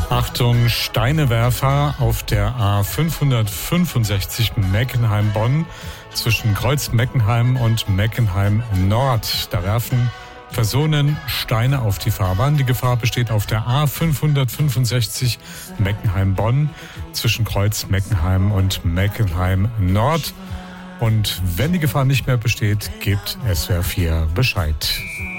Achtung, Steinewerfer auf der A565 Meckenheim-Bonn zwischen Kreuz Meckenheim und Meckenheim Nord. Da werfen Personen Steine auf die Fahrbahn. Die Gefahr besteht auf der A565 Meckenheim-Bonn zwischen Kreuz Meckenheim und Meckenheim Nord. Und wenn die Gefahr nicht mehr besteht, gibt SWR 4 Bescheid.